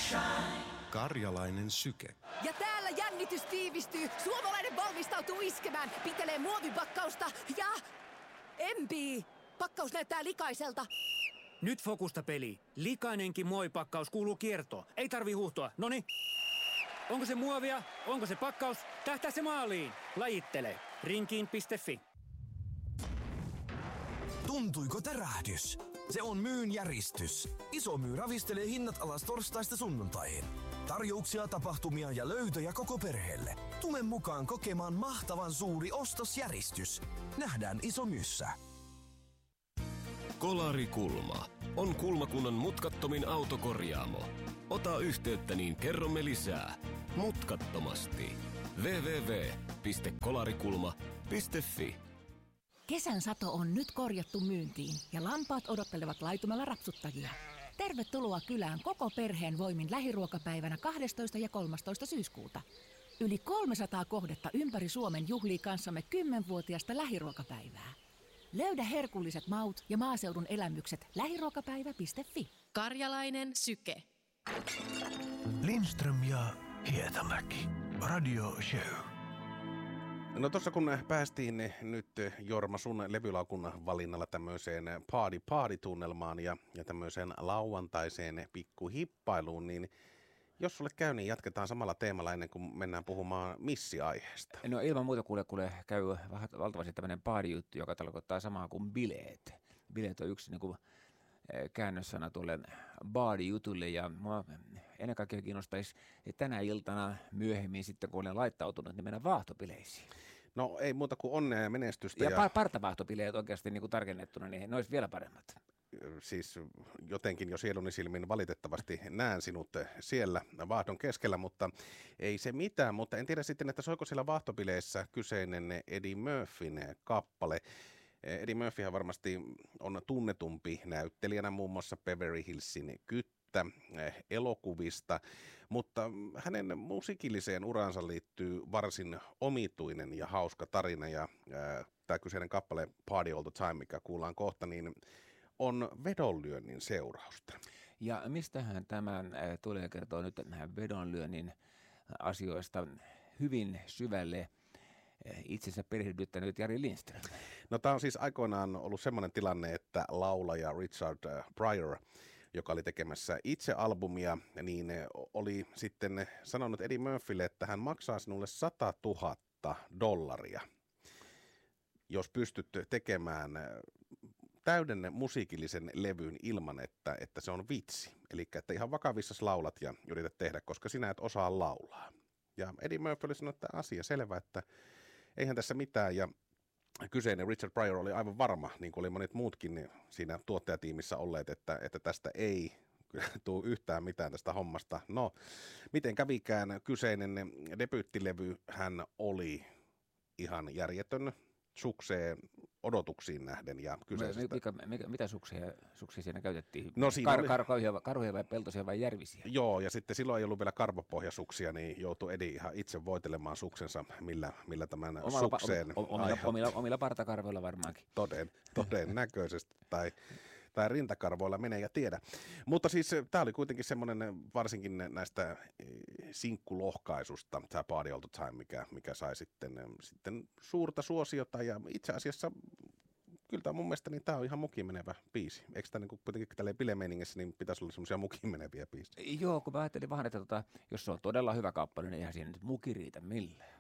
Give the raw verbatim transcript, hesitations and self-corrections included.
Karjalainen syke. Ja täällä jännitys tiivistyy. Suomalainen valmistautuu iskemään. Pitelee muovipakkausta ja... empii. Pakkaus näyttää likaiselta. Nyt fokusta peli. Likainenkin muovipakkaus kuuluu kiertoon. Ei tarvi huuhtoa. Noni. Onko se muovia? Onko se pakkaus? Tähtää se maaliin. Lajittele. Rinkiin piste fi. Tuntuiko tärähdys? Se on Myyn järistys. Iso Myy ravistelee hinnat alas torstaista sunnuntaihin. Tarjouksia, tapahtumia ja löytöjä koko perheelle. Tule mukaan kokemaan mahtavan suuri ostosjäristys. Nähdään Iso Myyssä. Kolarikulma on Kulmakunnan mutkattomin autokorjaamo. Ota yhteyttä, niin kerromme lisää. Mutkattomasti. double-u double-u double-u piste kolarikulma piste fi. Kesän sato on nyt korjattu myyntiin ja lampaat odottelevat laitumella rapsuttajia. Tervetuloa kylään koko perheen voimin lähiruokapäivänä kahdestoista ja kolmastoista syyskuuta. Yli kolmesataa kohdetta ympäri Suomen juhlii kanssamme kymmenvuotiaasta lähiruokapäivää. Löydä herkulliset maut ja maaseudun elämykset lähiruokapäivä piste fi. Karjalainen syke. Lindström ja Hietamäki. Radio Show. No tuossa kun päästiin nyt Jorma sun levylaukun valinnalla tämmöiseen party-party-tunnelmaan ja, ja tämmöiseen lauantaiseen pikkuhippailuun, niin jos sulle käy, niin jatketaan samalla teemalla ennen kuin mennään puhumaan missiaiheesta. No ilman muuta kuule, kuule käy valtavasti tämmöinen party-juttu, joka tarkoittaa samaa kuin bileet. Bileet on yksi niin kuin käännössana tuolle baadi-jutulle ja mua ennen kaikkea kiinnostaisi tänä iltana myöhemmin sitten, kun olen laittautunut, niin mennä vaahtopileisiin. No ei muuta kuin onnea ja menestystä. Ja, ja... partavaahtopileet oikeasti niin kuin tarkennettuna, niin ne olisi vielä paremmat. Siis jotenkin jo sieluni silmin valitettavasti näen sinut siellä vaahdon keskellä, mutta ei se mitään. Mutta en tiedä sitten, että soiko siellä vaahtopileissä kyseinen Eddie Murphyn kappale. Eddie Murphyhän varmasti on tunnetumpi näyttelijänä muun muassa Beverly Hillsin Kyttä elokuvista, mutta hänen musiikilliseen uransa liittyy varsin omituinen ja hauska tarina, ja ää, tämä kyseinen kappale Party All The Time, mikä kuullaan kohta, niin on vedonlyönnin seurausta. Ja mistähän tämä tulee kertoa nyt vedonlyönnin asioista hyvin syvälle itsensä perehdyttänyt Jari Lindström? No tämä on siis aikoinaan ollut semmoinen tilanne, että laulaja Richard Pryor, joka oli tekemässä itse albumia, niin oli sitten sanonut Eddie Murphylle, että hän maksaa sinulle sata tuhatta dollaria, jos pystyt tekemään täyden musiikillisen levyn ilman, että, että se on vitsi. Eli että ihan vakavissa laulat ja yrität tehdä, koska sinä et osaa laulaa. Ja Eddie Murphy oli sanonut, että asia selvä, että eihän tässä mitään, ja kyseinen Richard Pryor oli aivan varma, niin kuin oli monet muutkin siinä tuottajatiimissä olleet, että, että tästä ei tule yhtään mitään tästä hommasta. No, miten kävikään, kyseinen debyyttilevy hän oli ihan järjetön sukseen odotuksiin nähden. Ja kyseisestä... mikä, mikä, mitä suksia, suksia siinä käytettiin? No, siinä Kar, oli... karhuja, karhuja vai peltosia vai järvisiä? Joo, ja sitten silloin ei ollut vielä karvapohjasuksia, niin joutui Eddie ihan itse voitelemaan suksensa, millä, millä tämän omalla, sukseen o, omilla, omilla, omilla partakarvoilla varmaankin. Toden, todennäköisesti, tai, tai rintakarvoilla menee ja tiedä. Mutta siis tämä oli kuitenkin semmoinen, varsinkin näistä sinkkulohkaisusta, tämä Party All The Time, mikä, mikä sai sitten, sitten suurta suosiota, ja itse asiassa kyllä tämä mun mielestä niin tämä on ihan mukiin menevä biisi. Eikö tämä niin kuitenkin tälleen bilemeiningissä, niin pitäisi olla semmoisia mukiin meneviä biisejä? Joo, kun mä ajattelin vaan, että tota, jos se on todella hyvä kappale, niin eihän siinä nyt muki riitä millään.